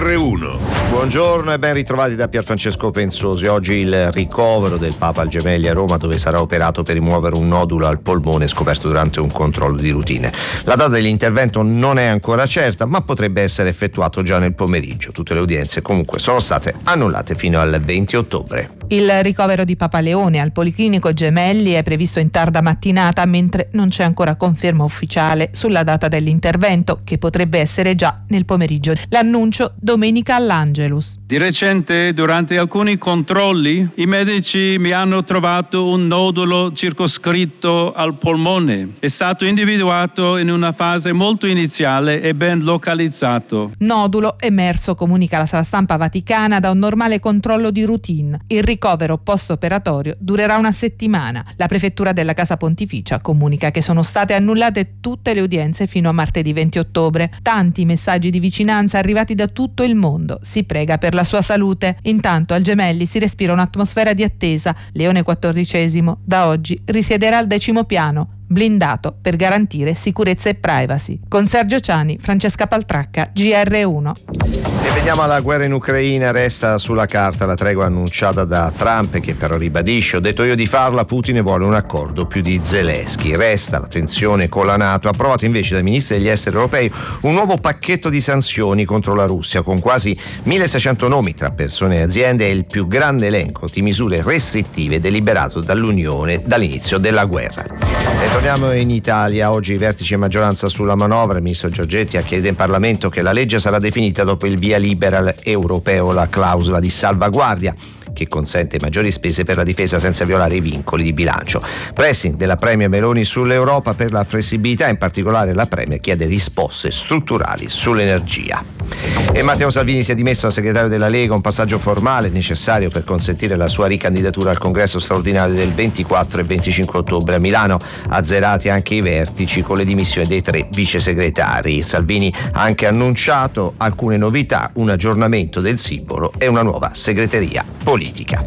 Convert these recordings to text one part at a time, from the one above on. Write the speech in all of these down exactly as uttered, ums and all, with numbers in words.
erre uno. Buongiorno e ben ritrovati da Pierfrancesco Pensosi. Oggi il ricovero del Papa al Gemelli a Roma, dove sarà operato per rimuovere un nodulo al polmone scoperto durante un controllo di routine. La data dell'intervento non è ancora certa, ma potrebbe essere effettuato già nel pomeriggio. Tutte le udienze comunque sono state annullate fino al venti ottobre. Il ricovero di Papa Leone al Policlinico Gemelli è previsto in tarda mattinata, mentre non c'è ancora conferma ufficiale sulla data dell'intervento, che potrebbe essere già nel pomeriggio. L'annuncio domenica all'Angelus. Di recente, durante alcuni controlli, i medici mi hanno trovato un nodulo circoscritto al polmone. È stato individuato in una fase molto iniziale e ben localizzato. Nodulo emerso, comunica la sala stampa vaticana, da un normale controllo di routine. Il ricovero post-operatorio durerà una settimana. La prefettura della Casa Pontificia comunica che sono state annullate tutte le udienze fino a martedì venti ottobre. Tanti messaggi di vicinanza arrivati da tutto il mondo. Si prega per la sua salute. Intanto al Gemelli si respira un'atmosfera di attesa. Leone quattordicesimo da oggi risiederà al decimo piano, blindato per garantire sicurezza e privacy. Con Sergio Ciani, Francesca Paltracca, G R uno. E veniamo alla guerra in Ucraina. Resta sulla carta la tregua annunciata da Trump, che però ribadisce: ho detto io di farla, Putin vuole un accordo più di Zelensky. Resta la tensione con la NATO. Ha approvato invece dai ministri degli esteri europei un nuovo pacchetto di sanzioni contro la Russia, con quasi milleseicento nomi tra persone e aziende, e il più grande elenco di misure restrittive deliberato dall'Unione dall'inizio della guerra. E torniamo in Italia. Oggi i vertici e maggioranza sulla manovra. Il ministro Giorgetti ha chiesto in Parlamento che la legge sarà definita dopo il via libera europeo, la clausola di salvaguardia che consente maggiori spese per la difesa senza violare i vincoli di bilancio. Pressing della Premier Meloni sull'Europa per la flessibilità, in particolare la Premier chiede risposte strutturali sull'energia. E Matteo Salvini si è dimesso da segretario della Lega, un passaggio formale necessario per consentire la sua ricandidatura al congresso straordinario del ventiquattro e venticinque ottobre a Milano. Azzerati anche i vertici con le dimissioni dei tre vice segretari. Salvini ha anche annunciato alcune novità, un aggiornamento del simbolo e una nuova segreteria politica.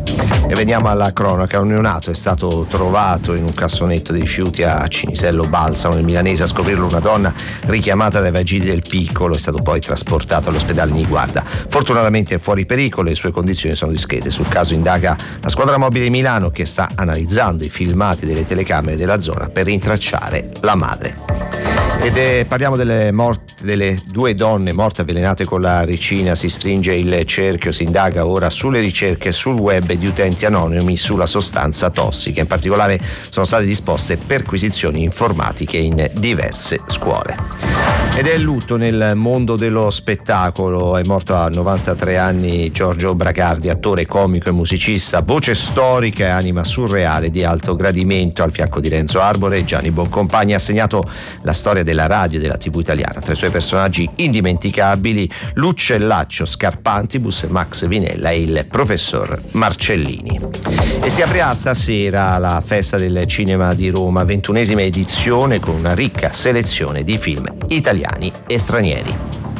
E veniamo alla cronaca. Un neonato è stato trovato in un cassonetto di rifiuti a Cinisello Balsamo, nel milanese. A scoprirlo una donna richiamata dai vagili del piccolo. È stato poi trasportato all'ospedale Niguarda. Fortunatamente è fuori pericolo e le sue condizioni sono discrete. Sul caso indaga la squadra mobile di Milano, che sta analizzando i filmati delle telecamere della zona per rintracciare la madre. Ed è, parliamo delle morte delle due donne morte avvelenate con la ricina. Si stringe il cerchio, si indaga ora sulle ricerche sul web di utenti anonimi sulla sostanza tossica. In particolare sono state disposte perquisizioni informatiche in diverse scuole. Ed è il lutto nel mondo dello spettacolo. È morto a novantatré anni Giorgio Bragardi, attore, comico e musicista, voce storica e anima surreale di alto gradimento. Al fianco di Renzo Arbore e Gianni Boncompagni ha segnato la storia della radio e della tivù italiana. Tra i suoi personaggi indimenticabili l'uccellaccio Scarpantibus, Max Vinella e il professor Marcellini. E si aprirà stasera la Festa del Cinema di Roma, ventunesima edizione, con una ricca selezione di film italiani e stranieri.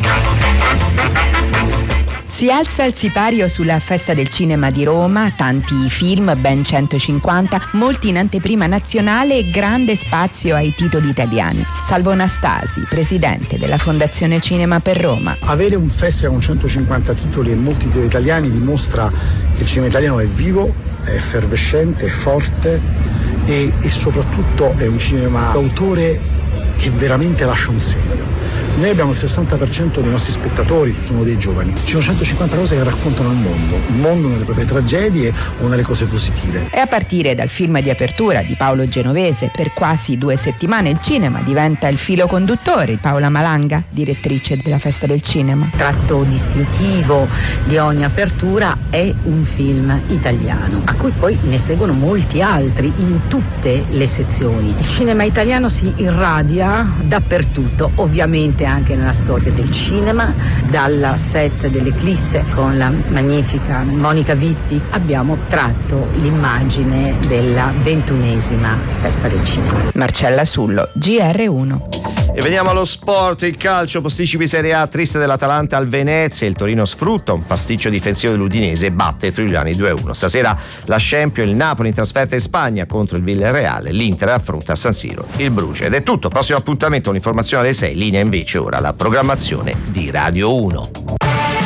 Si alza il sipario sulla Festa del Cinema di Roma, tanti film, ben centocinquanta, molti in anteprima nazionale e grande spazio ai titoli italiani. Salvo Anastasi, presidente della Fondazione Cinema per Roma. Avere un festival con centocinquanta titoli e molti titoli italiani dimostra che il cinema italiano è vivo, è effervescente, è forte e, e soprattutto è un cinema d'autore che veramente lascia un segno. Noi abbiamo il sessanta per cento dei nostri spettatori sono dei giovani. Ci sono centocinquanta cose che raccontano il mondo, il mondo nelle proprie tragedie o nelle cose positive. E a partire dal film di apertura di Paolo Genovese, per quasi due settimane il cinema diventa il filo conduttore. Paola Malanga, direttrice della Festa del Cinema. Il tratto distintivo di ogni apertura è un film italiano, a cui poi ne seguono molti altri in tutte le sezioni. Il cinema italiano si irradia dappertutto, ovviamente anche nella storia del cinema. Dalla set dell'Eclisse con la magnifica Monica Vitti abbiamo tratto l'immagine della ventunesima Festa del Cinema. Marcella Sullo, G R uno. E veniamo allo sport, il calcio, posticipi Serie A, triste dell'Atalanta al Venezia, il Torino sfrutta un pasticcio difensivo dell'Udinese e batte i friulani due a uno. Stasera la Champions, il Napoli in trasferta in Spagna contro il Villarreal, l'Inter affronta a San Siro il Bruges. Ed è tutto, prossimo appuntamento, un'informazione alle sei, linea invece ora la programmazione di Radio uno.